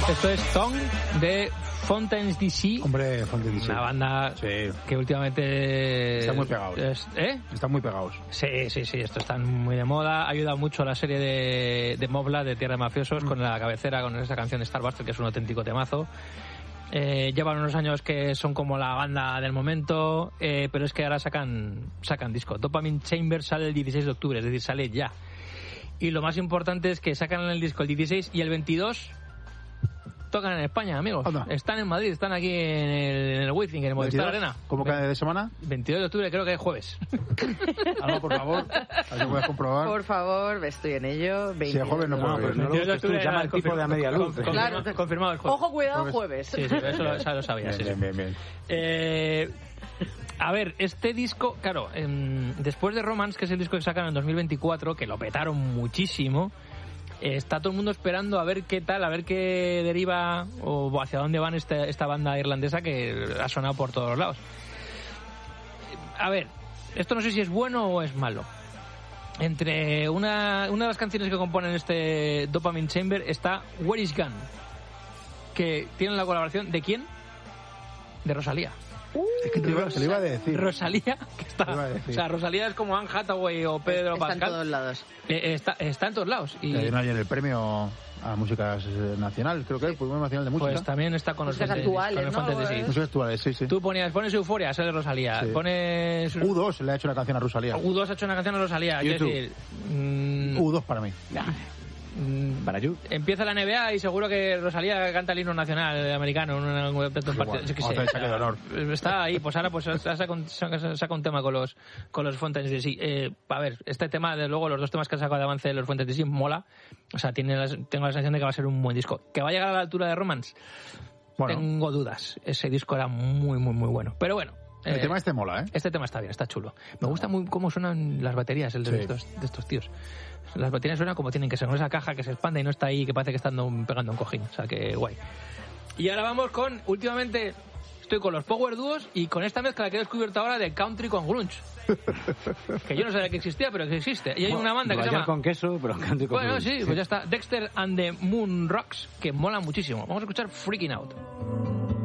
Esto es Tongue de Fontaines DC. Hombre, Fontaines DC. Una banda que últimamente... Están muy pegados. Están muy pegados. Sí, esto está muy de moda. Ha ayudado mucho la serie de Mobla, de Tierra de Mafiosos, con la cabecera, con esa canción de Starbuster, que es un auténtico temazo. Llevan unos años que son como la banda del momento, pero es que ahora sacan disco. Dopamine Chamber sale el 16 de octubre, es decir, sale ya. Y lo más importante es que sacan el disco el 16 y el 22 tocan en España, amigos. Anda. Están en Madrid, están aquí en el Wizzing, en el Movistar Arena. ¿Cómo cae de semana? 22 de octubre, creo que es jueves. Algo, por favor. Así puedes comprobar. Por favor, estoy en ello. Si es jueves no puedo ir. 22 de octubre llama el tipo de a media luz. Claro. Confirmado el jueves. Ojo, cuidado, jueves. Sí, eso lo sabía. Bien. A ver, este disco, claro, después de Romance, que es el disco que sacan en 2024, que lo petaron muchísimo, está todo el mundo esperando a ver qué tal, a ver qué deriva o hacia dónde van esta banda irlandesa que ha sonado por todos lados. A ver, esto no sé si es bueno o es malo. Entre una de las canciones que componen este Dopamine Chamber está Where Is Gone, que tiene la colaboración ¿de quién? De Rosalía. Es que se lo iba a decir. Rosalía, que está, o sea, Rosalía es como Anne Hathaway o Pedro Pascal. Está en todos lados. Está en todos lados. Y Le dieron ayer el premio a música nacional, creo que es, Premio Nacional de Música. Pues también está con los actuales, ¿no? Músicas actuales, sí. Tú pones Euforia, sale Rosalía. Sí. Pones... U2 le ha hecho una canción a Rosalía. U2 ha hecho una canción a Rosalía. Es decir, U2 para mí. Para you. Empieza la NBA y seguro que Rosalía canta el himno nacional americano en un partido. Yo qué sé. Saque de honor. Está ahí, pues ahora pues saca un tema con los Fontaines DC. A ver, este tema, de luego, los dos temas que han sacado de avance de los Fontaines DC mola. O sea, tengo la sensación de que va a ser un buen disco. ¿Que va a llegar a la altura de Romance? Bueno, tengo dudas. Ese disco era muy, muy, muy bueno. Pero bueno. El tema mola, ¿eh? Este tema está bien, está chulo. Me gusta muy cómo suenan las baterías de estos tíos. Las baterías suenan como tienen que ser, con esa caja que se expande y no está ahí, que parece que están pegando un cojín. O sea, que guay. Y ahora vamos últimamente estoy con los Power Duos y con esta mezcla que he descubierto ahora de country con grunge. Que yo no sabía que existía, pero que existe. Y hay una banda que se llama... con queso, pero country con grunge. Sí, pues ya está. Dexter and the Moon Rocks, que mola muchísimo. Vamos a escuchar Freaking Out.